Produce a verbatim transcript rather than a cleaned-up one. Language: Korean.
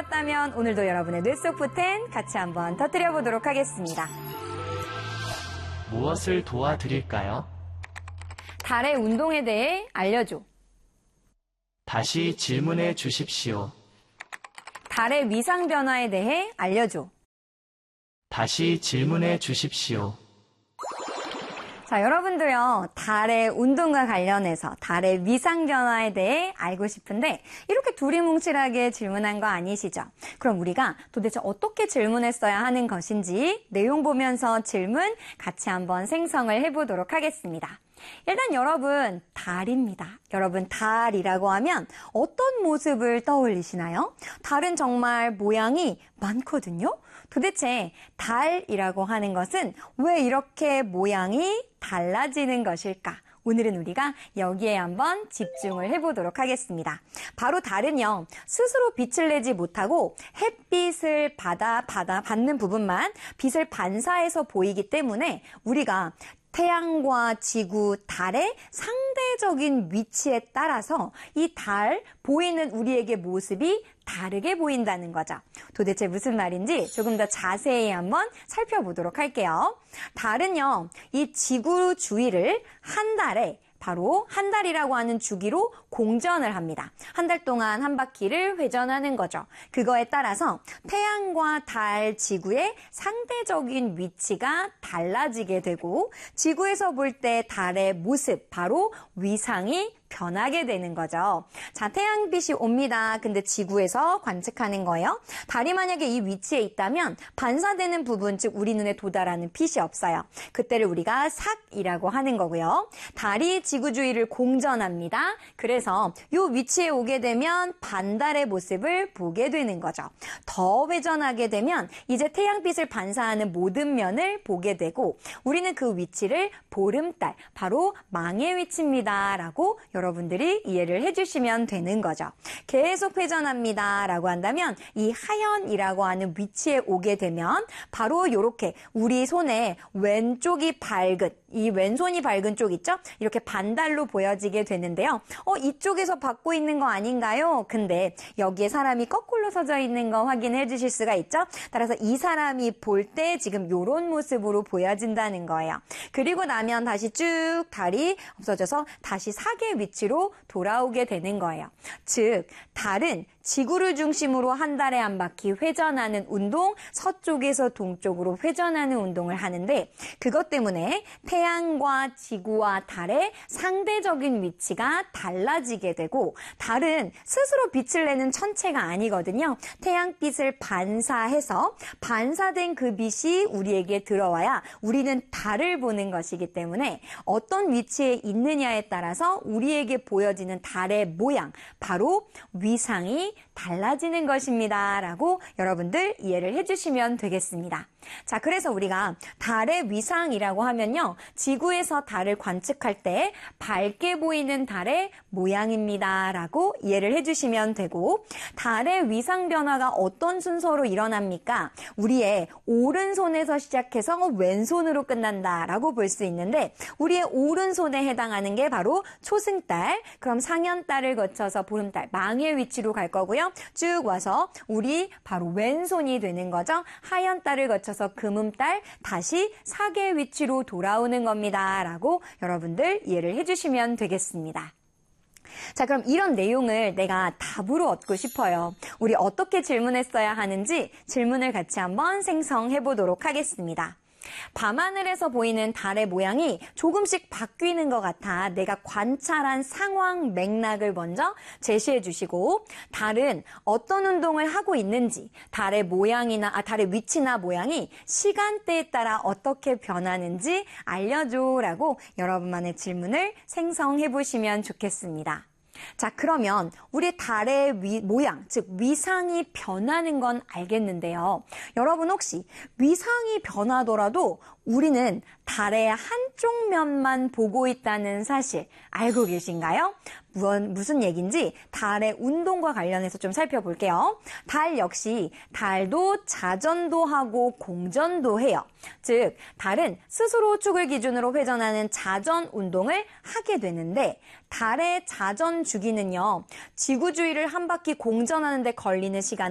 좋았다면 오늘도 여러분의 뇌 속 포텐 같이 한번 터뜨려 보도록 하겠습니다. 무엇을 도와드릴까요? 달의 운동에 대해 알려줘. 다시 질문해 주십시오. 달의 위상 변화에 대해 알려줘. 다시 질문해 주십시오. 자, 여러분도요, 달의 운동과 관련해서 달의 위상 변화에 대해 알고 싶은데 이렇게 두리뭉실하게 질문한 거 아니시죠? 그럼 우리가 도대체 어떻게 질문했어야 하는 것인지 내용 보면서 질문 같이 한번 생성을 해보도록 하겠습니다. 일단 여러분, 달입니다. 여러분, 달이라고 하면 어떤 모습을 떠올리시나요? 달은 정말 모양이 많거든요. 도대체 달이라고 하는 것은 왜 이렇게 모양이 달라지는 것일까? 오늘은 우리가 여기에 한번 집중을 해보도록 하겠습니다. 바로 달은요, 스스로 빛을 내지 못하고 햇빛을 받아, 받아, 받는 부분만 빛을 반사해서 보이기 때문에 우리가 태양과 지구, 달의 상대적인 위치에 따라서 이 달, 보이는 우리에게 모습이 다르게 보인다는 거죠. 도대체 무슨 말인지 조금 더 자세히 한번 살펴보도록 할게요. 달은요, 이 지구 주위를 한 달에 바로 한 달이라고 하는 주기로 공전을 합니다. 한 달 동안 한 바퀴를 회전하는 거죠. 그거에 따라서 태양과 달, 지구의 상대적인 위치가 달라지게 되고 지구에서 볼 때 달의 모습, 바로 위상이 변하게 되는 거죠. 자, 태양빛이 옵니다. 근데 지구에서 관측하는 거예요. 달이 만약에 이 위치에 있다면 반사되는 부분, 즉 우리 눈에 도달하는 빛이 없어요. 그때를 우리가 삭이라고 하는 거고요. 달이 지구 주위를 공전합니다. 그래서 이 위치에 오게 되면 반달의 모습을 보게 되는 거죠. 더 회전하게 되면 이제 태양빛을 반사하는 모든 면을 보게 되고 우리는 그 위치를 보름달, 바로 망의 위치입니다. 라고 여러분들이 이해를 해주시면 되는 거죠. 계속 회전합니다. 라고 한다면 이 하연이라고 하는 위치에 오게 되면 바로 이렇게 우리 손에 왼쪽이 밝은, 이 왼손이 밝은 쪽 있죠? 이렇게 반달로 보여지게 되는데요. 어, 이쪽에서 받고 있는 거 아닌가요? 근데 여기에 사람이 거꾸로 서져 있는 거 확인해 주실 수가 있죠? 따라서 이 사람이 볼 때 지금 이런 모습으로 보여진다는 거예요. 그리고 나면 다시 쭉 달이 없어져서 다시 사계 위치로 돌아오게 되는 거예요. 즉, 달은 지구를 중심으로 한 달에 한 바퀴 회전하는 운동, 서쪽에서 동쪽으로 회전하는 운동을 하는데 그것 때문에 태양과 지구와 달의 상대적인 위치가 달라지게 되고 달은 스스로 빛을 내는 천체가 아니거든요. 태양빛을 반사해서 반사된 그 빛이 우리에게 들어와야 우리는 달을 보는 것이기 때문에 어떤 위치에 있느냐에 따라서 우리에게 보여지는 달의 모양, 바로 위상이 달라지는 것입니다. 라고 여러분들 이해를 해주시면 되겠습니다. 자, 그래서 우리가 달의 위상이라고 하면요, 지구에서 달을 관측할 때 밝게 보이는 달의 모양입니다. 라고 이해를 해주시면 되고, 달의 위상 변화가 어떤 순서로 일어납니까? 우리의 오른손에서 시작해서 왼손으로 끝난다 라고 볼 수 있는데 우리의 오른손에 해당하는 게 바로 초승달, 그럼 상현달을 거쳐서 보름달, 망의 위치로 갈 거고요. 쭉 와서 우리 바로 왼손이 되는 거죠. 하현달을 거쳐서 금음달, 다시 사계 위치로 돌아오는 겁니다. 라고 여러분들 이해를 해주시면 되겠습니다. 자, 그럼 이런 내용을 내가 답으로 얻고 싶어요. 우리 어떻게 질문했어야 하는지 질문을 같이 한번 생성해 보도록 하겠습니다. 밤하늘에서 보이는 달의 모양이 조금씩 바뀌는 것 같아 내가 관찰한 상황 맥락을 먼저 제시해 주시고 달은 어떤 운동을 하고 있는지, 달의 모양이나 아, 달의 위치나 모양이 시간대에 따라 어떻게 변하는지 알려줘라고 여러분만의 질문을 생성해 보시면 좋겠습니다. 자, 그러면 우리 달의 위, 모양, 즉 위상이 변하는 건 알겠는데요. 여러분 혹시 위상이 변하더라도 우리는 달의 한쪽 면만 보고 있다는 사실 알고 계신가요? 무슨 얘기인지 달의 운동과 관련해서 좀 살펴볼게요. 달 역시 달도 자전도 하고 공전도 해요. 즉 달은 스스로 축을 기준으로 회전하는 자전 운동을 하게 되는데 달의 자전 주기는요, 지구 주위를 한 바퀴 공전하는 데 걸리는 시간